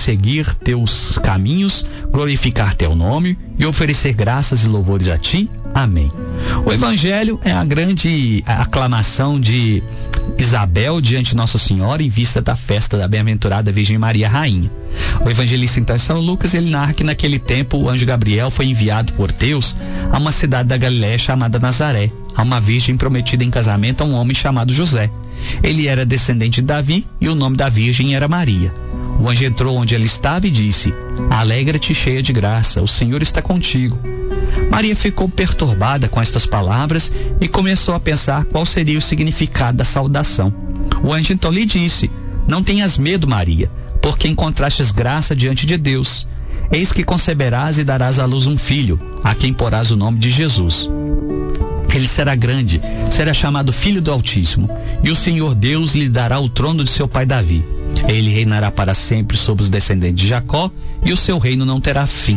seguir teus caminhos, glorificar teu nome e oferecer graças e louvores a ti. Amém. O evangelho é a grande aclamação de Isabel diante de Nossa Senhora em vista da festa da bem-aventurada Virgem Maria Rainha. O evangelista então São Lucas, ele narra que naquele tempo o anjo Gabriel foi enviado por Deus a uma cidade da Galiléia chamada Nazaré, a uma virgem prometida em casamento a um homem chamado José. Ele era descendente de Davi e o nome da virgem era Maria. O anjo entrou onde ela estava e disse: Alegra-te, cheia de graça, o Senhor está contigo. Maria ficou perturbada com estas palavras e começou a pensar qual seria o significado da saudação. O anjo então lhe disse: Não tenhas medo, Maria, porque encontrastes graça diante de Deus. Eis que conceberás e darás à luz um filho, a quem porás o nome de Jesus. Ele será grande, será chamado Filho do Altíssimo, e o Senhor Deus lhe dará o trono de seu pai Davi. Ele reinará para sempre sobre os descendentes de Jacó, e o seu reino não terá fim.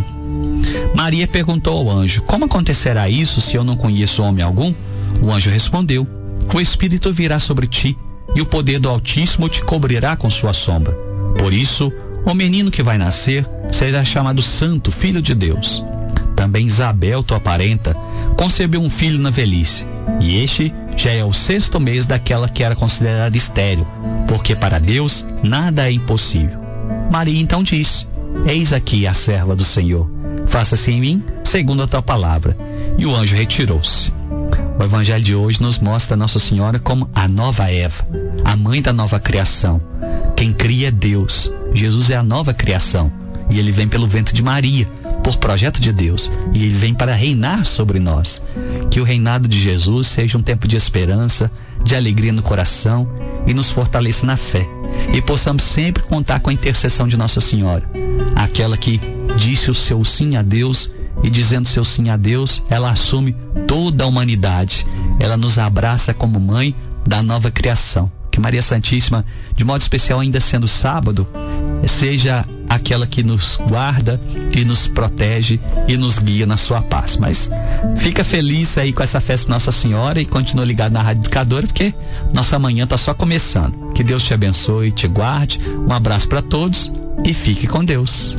Maria perguntou ao anjo: Como acontecerá isso se eu não conheço homem algum? O anjo respondeu: O Espírito virá sobre ti, e o poder do Altíssimo te cobrirá com sua sombra. Por isso, o menino que vai nascer será chamado Santo, Filho de Deus. Também Isabel, tua parenta, concebeu um filho na velhice, e este já é o 6º mês daquela que era considerada estéril, porque para Deus nada é impossível. Maria então disse: Eis aqui a serva do Senhor, faça-se em mim segundo a tua palavra. E o anjo retirou-se. O evangelho de hoje nos mostra Nossa Senhora como a nova Eva, a mãe da nova criação. Quem cria é Deus. Jesus é a nova criação, e ele vem pelo ventre de Maria, por projeto de Deus, e ele vem para reinar sobre nós. Que o reinado de Jesus seja um tempo de esperança, de alegria no coração e nos fortaleça na fé, e possamos sempre contar com a intercessão de Nossa Senhora, aquela que disse o seu sim a Deus, e dizendo seu sim a Deus, ela assume toda a humanidade, ela nos abraça como mãe da nova criação. Que Maria Santíssima, de modo especial ainda sendo sábado, seja aquela que nos guarda e nos protege e nos guia na sua paz. Mas fica feliz aí com essa festa de Nossa Senhora e continua ligado na Rádio Educadora, porque nossa manhã está só começando. Que Deus te abençoe e te guarde. Um abraço para todos e fique com Deus.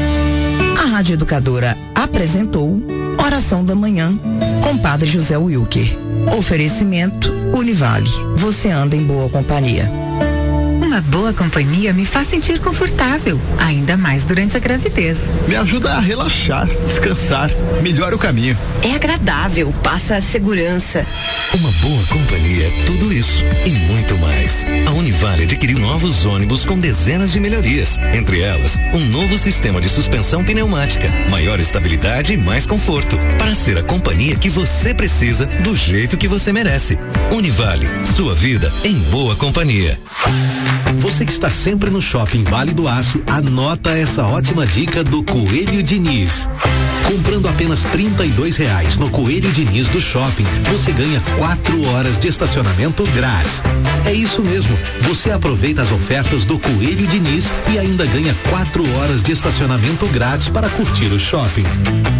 A Rádio Educadora apresentou Oração da Manhã com Padre José Wilker. Oferecimento Univale. Você anda em boa companhia. Uma boa companhia me faz sentir confortável, ainda mais durante a gravidez. Me ajuda a relaxar, descansar, melhora o caminho. É agradável, passa a segurança. Uma boa companhia é tudo isso e muito mais. A Univale adquiriu novos ônibus com dezenas de melhorias, entre elas um novo sistema de suspensão pneumática, maior estabilidade e mais conforto, para ser a companhia que você precisa do jeito que você merece. Univale, sua vida em boa companhia. Você que está sempre no Shopping Vale do Aço, anota essa ótima dica do Coelho Diniz. Comprando apenas R$32 no Coelho Diniz do Shopping, você ganha 4 horas de estacionamento grátis. É isso mesmo, você aproveita as ofertas do Coelho Diniz e ainda ganha 4 horas de estacionamento grátis para curtir o shopping.